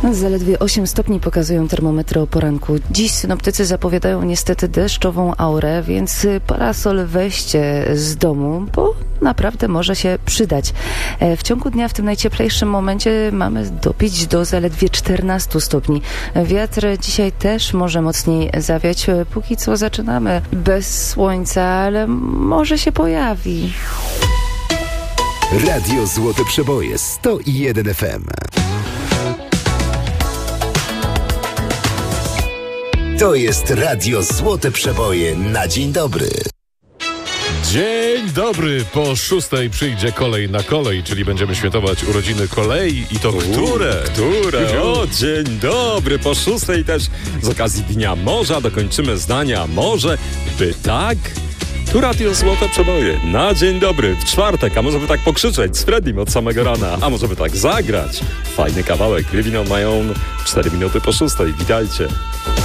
Zaledwie 8 stopni pokazują termometry o poranku. Dziś synoptycy zapowiadają niestety deszczową aurę, więc parasol weźcie z domu, bo naprawdę może się przydać. W ciągu dnia w tym najcieplejszym momencie mamy dopić do zaledwie 14 stopni. Wiatr dzisiaj też może mocniej zawiać. Póki co zaczynamy bez słońca, ale może się pojawi. Radio Złote Przeboje 101 FM. To jest Radio Złote Przeboje na dzień dobry. Dzień dobry, po 6 przyjdzie kolej na kolej, czyli będziemy świętować urodziny kolei i to które? O, dzień dobry, po 6 też z okazji Dnia Morza dokończymy zdania może, by tak? Tu Radio Złote Przeboje na dzień dobry, w czwartek, a może by tak pokrzyczeć z Freddym od samego rana, a może by tak zagrać. Fajny kawałek, Living on My Own, 4 minuty po 6, witajcie.